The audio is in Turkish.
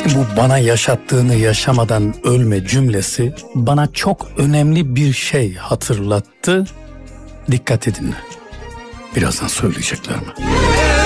Bu bana yaşattığını yaşamadan ölme cümlesi bana çok önemli bir şey hatırlattı. Dikkat edin. Birazdan söyleyeceklerimi.